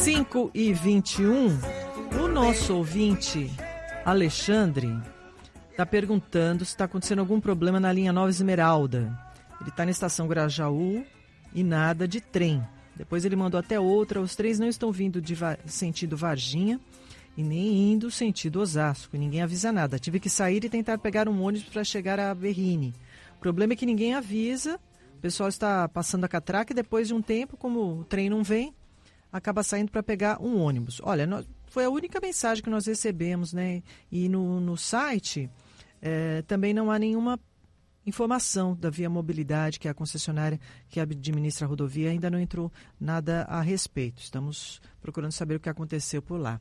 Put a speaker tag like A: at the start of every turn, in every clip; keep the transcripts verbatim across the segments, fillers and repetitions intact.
A: cinco e vinte e um, o nosso ouvinte, Alexandre, está perguntando se está acontecendo algum problema na linha Nova Esmeralda. Ele está na estação Grajaú e nada de trem. Depois ele mandou até outra, os trens não estão vindo de va- sentido Varginha e nem indo sentido Osasco. Ninguém avisa nada. Tive que sair e tentar pegar um ônibus para chegar a Berrini. O problema é que ninguém avisa, o pessoal está passando a catraca e depois de um tempo, como o trem não vem, acaba saindo para pegar um ônibus. Olha, nós, foi a única mensagem que nós recebemos, né? E no, no site é, também não há nenhuma informação da Via Mobilidade, que é a concessionária que administra a rodovia, ainda não entrou nada a respeito. Estamos procurando saber o que aconteceu por lá.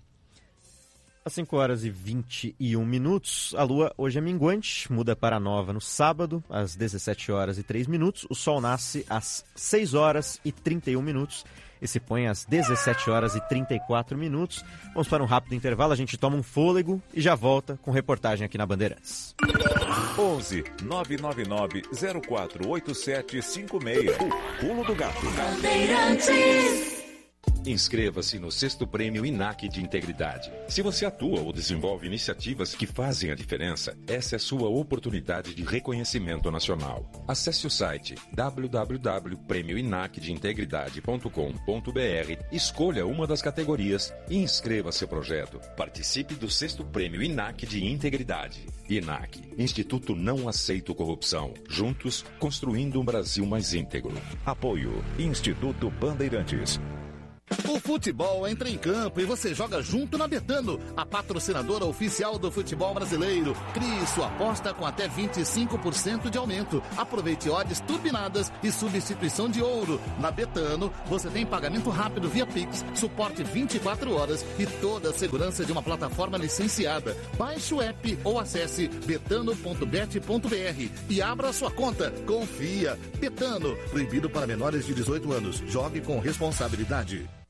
B: Às cinco horas e vinte e um minutos, a lua hoje é minguante, muda para nova no sábado, às dezessete horas e três minutos. O sol nasce às seis horas e trinta e um minutos e se põe às dezessete horas e trinta e quatro minutos. Vamos para um rápido intervalo, a gente toma um fôlego e já volta com reportagem aqui na Bandeirantes.
C: onze nove nove nove zero quatro oito sete cinco seis. O Pulo do Gato.
D: Bandeirantes.
E: Inscreva-se no sexto Prêmio I N A C de Integridade. Se você atua ou desenvolve iniciativas que fazem a diferença, essa é a sua oportunidade de reconhecimento nacional. Acesse o site w w w ponto prêmio inac de integridade ponto com ponto b r, escolha uma das categorias e inscreva seu projeto. Participe do sexto Prêmio I N A C de Integridade. I N A C, Instituto Não Aceito Corrupção. Juntos, construindo um Brasil mais íntegro.
C: Apoio Instituto Bandeirantes.
F: O futebol entra em campo e você joga junto na Betano, a patrocinadora oficial do futebol brasileiro. Crie sua aposta com até vinte e cinco por cento de aumento. Aproveite odds turbinadas e substituição de ouro. Na Betano, você tem pagamento rápido via Pix, suporte vinte e quatro horas e toda a segurança de uma plataforma licenciada. Baixe o app ou acesse betano ponto bet ponto b r e abra a sua conta. Confia. Betano, proibido para menores de dezoito anos. Jogue com responsabilidade.